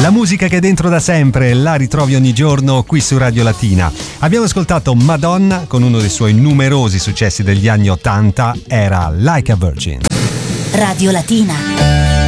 La musica che è dentro da sempre la ritrovi ogni giorno qui su Radio Latina. Abbiamo ascoltato Madonna con uno dei suoi numerosi successi degli anni '80, era Like a Virgin. Radio Latina.